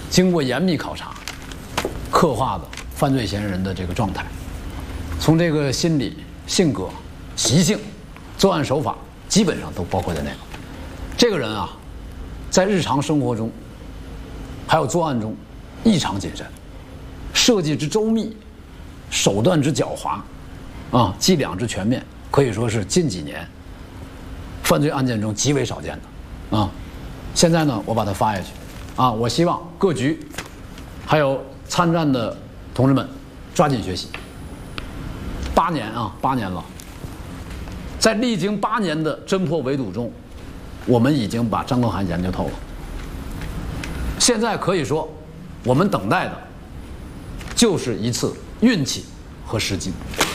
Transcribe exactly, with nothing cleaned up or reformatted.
经过严密考察，刻画的犯罪嫌疑人的这个状态，从这个心理、性格、习性、作案手法，基本上都包括在内了。这个人啊，在日常生活中，还有作案中，异常谨慎，设计之周密，手段之狡猾，啊，伎俩之全面，可以说是近几年犯罪案件中极为少见的啊。现在呢，我把它发下去，啊，我希望各局还有参战的同志们抓紧学习。八年啊，八年了，在历经八年的侦破围堵中，我们已经把张克涵研究透了。现在可以说，我们等待的就是一次运气和时机。